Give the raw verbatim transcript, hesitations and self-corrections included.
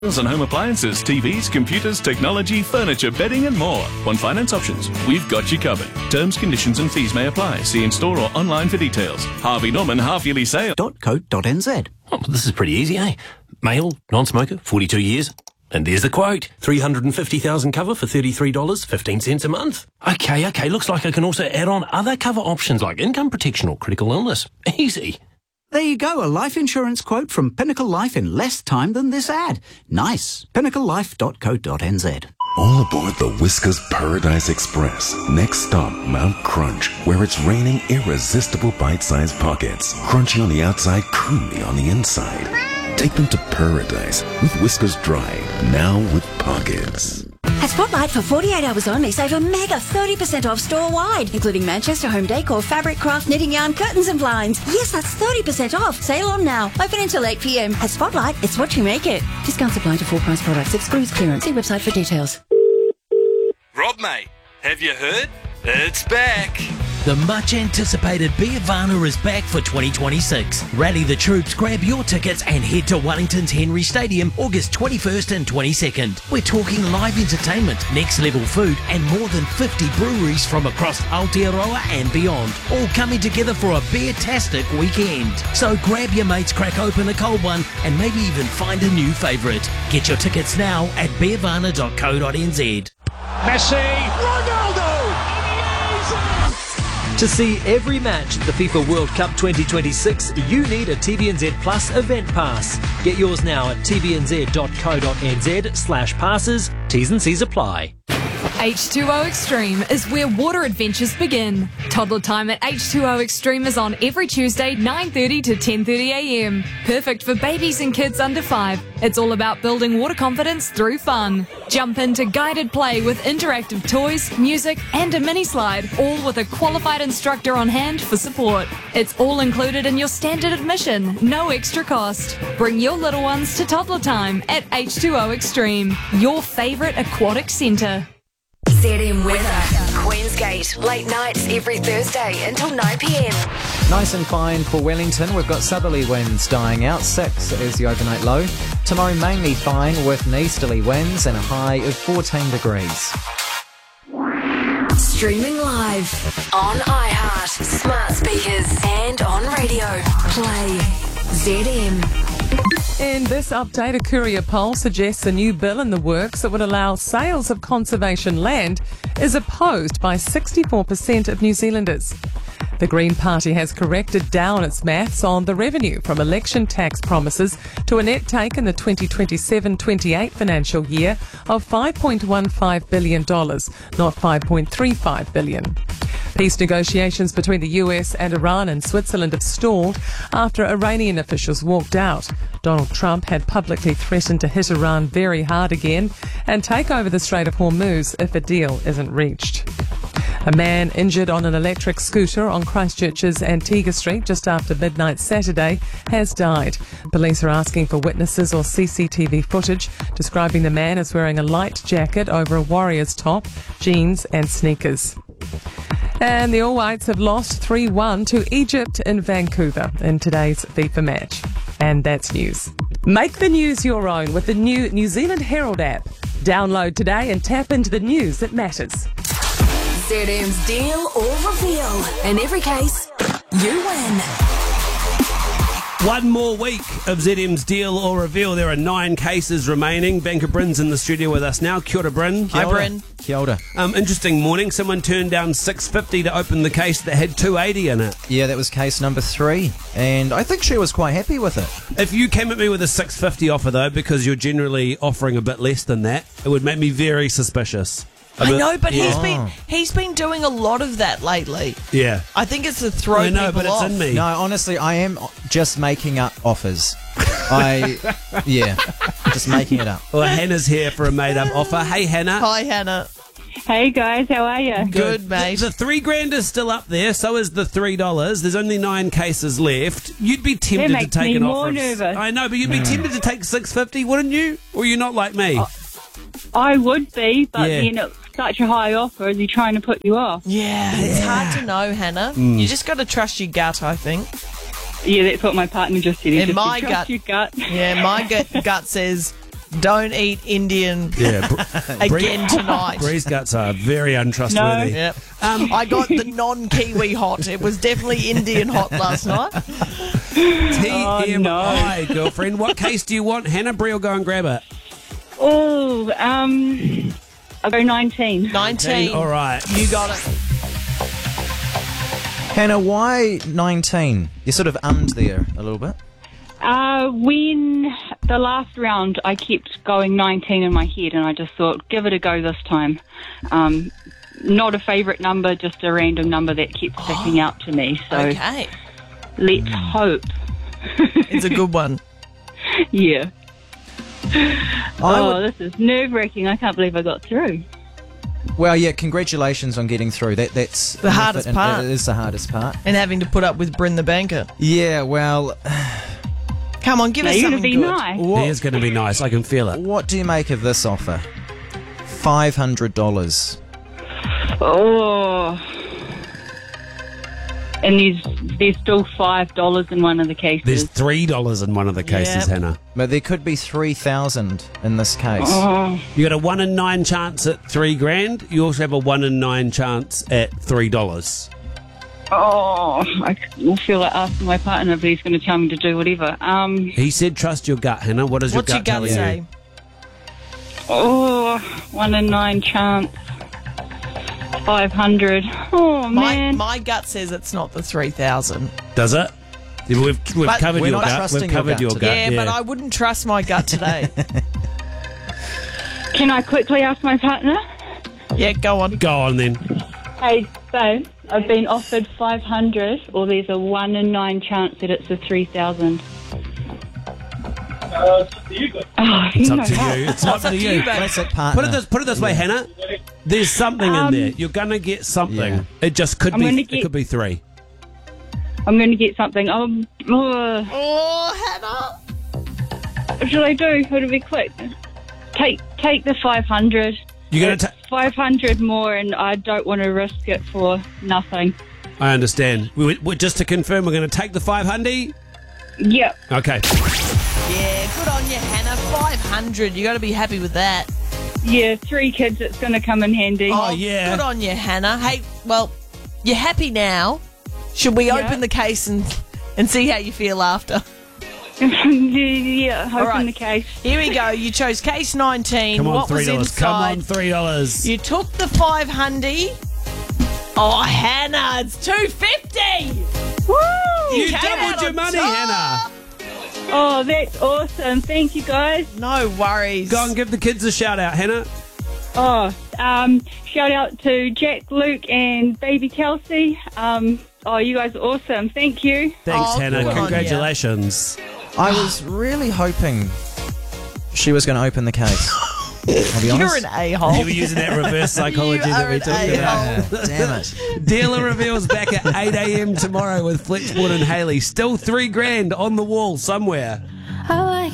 On home appliances, T Vs, computers, technology, furniture, bedding and more. Want finance options? We've got you covered. Terms, conditions and fees may apply. See in-store or online for details. Harvey Norman half-yearly sale. .co.nz. Oh, this is pretty easy, eh? Male, non-smoker, forty-two years. And there's the quote. three hundred fifty thousand cover for thirty-three dollars, fifteen cents a month. Okay, okay, looks like I can also add on other cover options like income protection or critical illness. Easy. There you go, a life insurance quote from Pinnacle Life in less time than this ad. Nice. pinnacle life dot co dot n z. All aboard the Whiskers Paradise Express. Next stop, Mount Crunch, where it's raining irresistible bite-sized pockets. Crunchy on the outside, creamy on the inside. Take them to paradise with Whiskers Dry, now with pockets. At Spotlight, for forty-eight hours only, save a mega thirty percent off store-wide, including Manchester home decor, fabric, craft, knitting yarn, curtains and blinds. Yes, that's thirty percent off. Sale on now. Open until eight p m. At Spotlight, it's what you make it. Discounts apply to full-price products. Excludes clearance. See website for details. Rob, mate, have you heard? It's back. The much-anticipated Beervana is back for twenty twenty-six. Rally the troops, grab your tickets and head to Wellington's Henry Stadium August twenty-first and twenty-second. We're talking live entertainment, next-level food and more than fifty breweries from across Aotearoa and beyond, all coming together for a beer-tastic weekend. So grab your mates, crack open a cold one and maybe even find a new favourite. Get your tickets now at beervana dot co dot n z. Messi, Ronaldo! To see every match at the FIFA World Cup twenty twenty-six, you need a T V N Z Plus Event Pass. Get yours now at t v n z dot co dot n z slash passes. T's and C's apply. H two O Extreme is where water adventures begin. Toddler time at H two O Extreme is on every Tuesday, nine thirty to ten thirty a m. Perfect for babies and kids under five. It's all about building water confidence through fun. Jump into guided play with interactive toys, music and a mini slide, all with a qualified instructor on hand for support. It's all included in your standard admission, no extra cost. Bring your little ones to toddler time at H two O Extreme, your favourite aquatic centre. Z M weather. Queensgate, late nights every Thursday until nine p m. Nice and fine for Wellington. We've got southerly winds dying out. Six is the overnight low. Tomorrow mainly fine with easterly winds and a high of fourteen degrees. Streaming live on iHeart, smart speakers and on radio. Play Z M. In this update, a Courier poll suggests a new bill in the works that would allow sales of conservation land is opposed by sixty-four percent of New Zealanders. The Green Party has corrected down its maths on the revenue from election tax promises to a net take in the twenty twenty-seven twenty-eight financial year of five point one five billion dollars, not five point three five billion dollars. Peace negotiations between the U S and Iran and Switzerland have stalled after Iranian officials walked out. Donald Trump had publicly threatened to hit Iran very hard again and take over the Strait of Hormuz if a deal isn't reached. A man injured on an electric scooter on Christchurch's Antigua Street just after midnight Saturday has died. Police are asking for witnesses or C C T V footage describing the man as wearing a light jacket over a Warriors top, jeans and sneakers. And the All Whites have lost three one to Egypt in Vancouver in today's FIFA match. And that's news. Make the news your own with the new New Zealand Herald app. Download today and tap into the news that matters. Z M's Deal or Reveal. In every case, you win. One more week of Z M's Deal or Reveal. There are nine cases remaining. Banker Bryn's in the studio with us now. Kia ora, Bryn. Hi, Bryn. Kia ora. Um, interesting morning. Someone turned down six fifty to open the case that had two eighty in it. Yeah, that was case number three. And I think she was quite happy with it. If you came at me with a six fifty offer, though, because you're generally offering a bit less than that, it would make me very suspicious. I know, but yeah. he's been he's been doing a lot of that lately. Yeah. I think it's to throw I know, people but it's off. in me. No, honestly, I am just making up offers. I, yeah, just making it up. Well, Hannah's here for a made-up offer. Hey, Hannah. Hi, Hannah. Hey, guys. How are you? Good, Good mate. The, the three grand is still up there. So is the three dollars. There's only nine cases left. You'd be tempted that to take me an more offer. Nervous. I know, but you'd be mm. tempted to take six fifty, wouldn't you? Or you're not like me. Oh, I would be, but yeah. you know, such a high offer. Is he trying to put you off? Yeah, it's yeah. hard to know, Hannah. Mm. You just got to trust your gut, I think. Yeah, that's what my partner just said. He In just my said, gut, trust your gut. Yeah, my gut, gut says Don't eat Indian Yeah. again tonight. Bree's guts are very untrustworthy. Yep. Um, I got the non-Kiwi hot. It was definitely Indian hot last night. T M I, girlfriend. What case do you want? Hannah, Bree will go and grab it. Oh, um, I'll go nineteen. nineteen. All right. You got it. Hannah, why nineteen? You sort of ummed there a little bit. Uh, when the last round, I kept going nineteen in my head, and I just thought, give it a go this time. Um, not a favourite number, just a random number that kept sticking out to me. So Okay. let's hope. It's a good one. Yeah. I Oh, this is nerve-wracking. I can't believe I got through. Well, yeah, congratulations on getting through. That That's The hardest and part. It is the hardest part. And having to put up with Bryn the banker. Yeah, well, Come on, give Now, us you're something gonna be good. nice. He is going to be nice. I can feel it. what do you make of this offer? five hundred dollars. Oh. And there's there's still five dollars in one of the cases. There's three dollars in one of the cases, Yep. Hannah. But there could be three thousand in this case. Oh. You got a one in nine chance at three grand. You also have a one in nine chance at three dollars. Oh, I feel like asking my partner, but he's going to tell me to do whatever. Um, He said, "Trust your gut, Hannah." What does your What's your gut gut tell say? you? oh, one in nine chance. Five hundred. Oh My, man. my gut says it's not the three thousand. Does it? Yeah, we've we've But covered we're your not gut. trusting We've your covered gut your today. gut. Yeah, Yeah, but I wouldn't trust my gut today. Can I quickly ask my partner? Yeah, go on. Go on then. Hey, babe, I've been offered five hundred, or there's a one in nine chance that it's a three thousand. Oh, It's up to you. It's up to you. Classic partner. Put it this put it this way, Hannah. There's something Um, in there. You're gonna get something. Yeah. It just could I'm be. gonna It get- could be three. I'm going to get something. Um, oh, Oh, Hannah. what should I do? It'll be quick. Take take the five hundred. You're gonna It's ta- five hundred more, and I don't want to risk it for nothing. I understand. We, we, just to confirm, we're going to take the five hundred. Yep. Okay. Yeah, good on you, Hannah. five hundred. You got to be happy with that. Yeah, three kids. It's going to come in handy. Oh, yeah. Good on you, Hannah. Hey, well, you're happy now. Should we Yeah. open the case and and see how you feel after? yeah, open All right. the case. Here we go. You chose case nineteen. Come on, what three was dollars. Come inside? on, three dollars. You took the five hundred. Oh, Hannah, it's two fifty. Woo! You came doubled out your on money, top. Hannah. Oh, that's awesome. Thank you, guys. No worries. Go and give the kids a shout out, Hannah. Oh, um, shout out to Jack, Luke, and baby Kelsey. Um, oh, you guys are awesome. Thank you. Thanks, Oh, Hannah. good on ya. Congratulations. I was really hoping she was going to open the case. I'll be You're honest. an a-hole. You were using that reverse psychology You that are we an talked a-hole. about. Yeah, damn it. Dealer reveals back at eight a.m. tomorrow with Fletchbourne and Haley. Still three grand on the wall somewhere.